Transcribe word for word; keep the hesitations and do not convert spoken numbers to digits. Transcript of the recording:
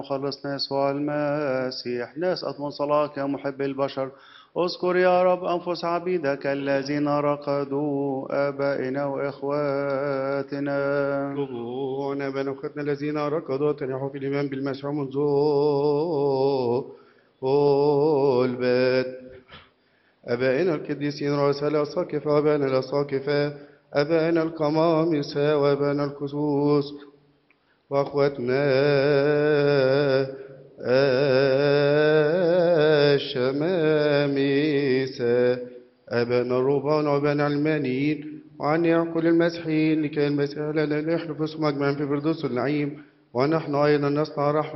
مخلصنا يسوع المسيح. نسأل من صلاك يا محب البشر، اذكر يا رب أنفس عبيدك الذين رقدوا، آبائنا وإخواتنا. رجوعنا بنا أخوتنا الذين ركضوا تنحوا في الإيمان بالمسيح منذ البدء. أبائنا القديسين رؤساء الأساقفة وأبائنا الأساقفة، أبائنا القمامسة وأبائنا الكسوس، وأخواتنا الشمامسة، أبائنا الرهبان وأبائنا العلمانيين، وعن يعقل المسيحيين لكي المسيح لنا نحن في اسم أجمعين في فردوس النعيم، ونحن أيضا نصنع رحمة